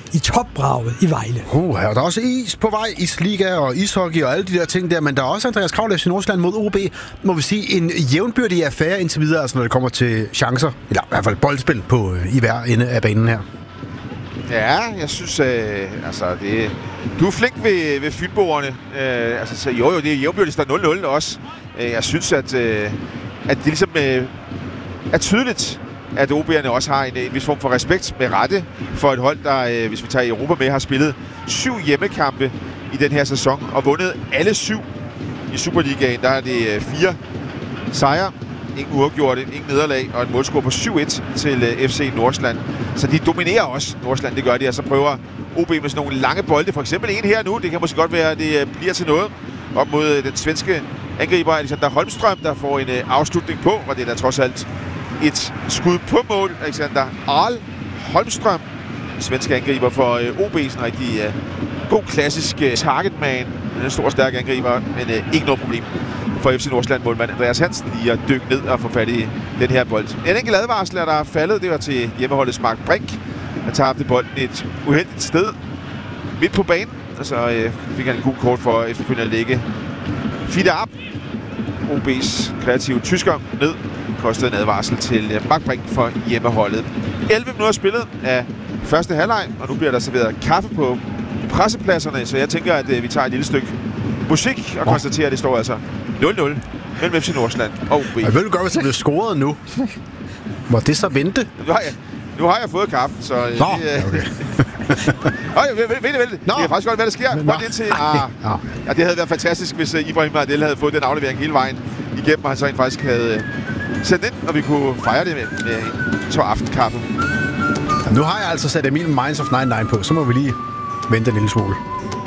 i topbraget i Vejle. Og der er også is på vej, isliga og ishockey og alle de der ting der, men der er også Andreas Kraul FC Nordsjælland mod OB, må vi sige, en jævnbyrdig affære indtil videre, altså når det kommer til chancer, eller i hvert fald boldspil på i hver ende af banen her. Ja, jeg synes, du er flink ved fynboerne. Så jo, det er jævnbyrdigt, der er 0-0 også. Jeg synes, at det ligesom er tydeligt, at OB'erne også har en vis form for respekt med rette for et hold, der, hvis vi tager Europa med, har spillet 7 hjemmekampe i den her sæson og vundet alle 7 i Superligaen. Der er det 4 sejre, ingen uafgjorte, ingen nederlag og en målscore på 7-1 til FC Nordsjælland. Så de dominerer også Nordsjælland, det gør de, og så prøver OB med sådan nogle lange bolde. For eksempel en her nu, det kan måske godt være, at det bliver til noget op mod den svenske angriber Alexander Holmström, der får en afslutning på, og det er da trods alt et skud på mål. Alexander Arl Holmström, svenske angriber for OB, sådan en rigtig god klassisk targetman. En stor stærk angriber, men ikke noget problem for FC Nordsjælland målmand Andreas Hansen lige at dykke ned og få fat i den her bold. En enkelt advarsel er der faldet, det var til hjemmeholdets Mark Brink. Han tabte bolden et uheldigt sted midt på banen, og så fik han en god kort for efterfølgende at lægge Fida op. OB's kreative tysker ned. Kostede en advarsel til Mark Brink for hjemmeholdet. 11 minutter spillet af første halvleg, og nu bliver der serveret kaffe på pressepladserne, så jeg tænker, at vi tager et lille stykke musik og konstaterer, at det står altså 0-0 mellem FC Nordsjælland og OB. Jeg ved godt, hvis det bliver scoret nu. Må det så vente? Nu har jeg fået kaffe, så... Okay. Vent. Det kan faktisk godt, hvad der sker. Det havde været fantastisk, hvis Ibrahim Adel havde fået den aflevering hele vejen igennem, og han så faktisk havde sendt ind, og vi kunne fejre det med en tår aftenkaffe. Nu har jeg altså sat Emil Minds of 99 på, så må vi lige vente en lille smule.